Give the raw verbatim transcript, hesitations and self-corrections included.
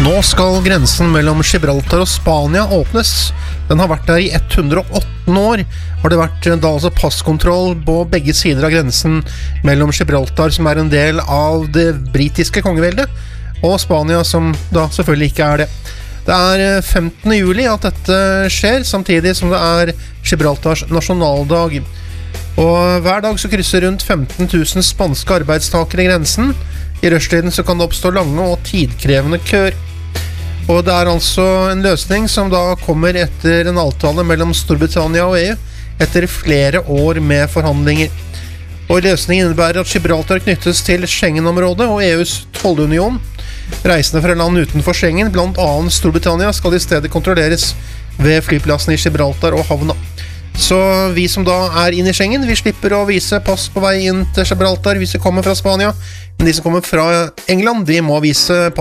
Nå skal grensen mellom Gibraltar og Spania åpnes. Den har vært der i ett hundre og åtte år. Har det vært da altså passkontroll på begge sider av grensen mellom Gibraltar, som er en del av det britiske kongeveldet, og Spania, som da selvfølgelig ikke er det. Det er femtende juli at dette skjer, samtidig som det er Gibraltars nasjonaldag. Og hver dag så krysser rundt femten tusen spanske arbeidstakere grensen. I rushtiden så kan det oppstå lange og tidkrevende køer. Og det er altså en løsning som da kommer etter en avtale mellom Storbritannia og E U, etter flere år med forhandlinger. Og løsningen innebærer at Gibraltar knyttes til Schengen-området og E U's tollunion. Reisende fra land utenfor Schengen, blant annet Storbritannia, skal i stedet kontrolleres ved flyplassen i Gibraltar og havna. Så vi som da er inne i Schengen, vi slipper å vise pass på vei inn til Gibraltar hvis vi kommer fra Spania. Men de som kommer fra England, de må vise pass.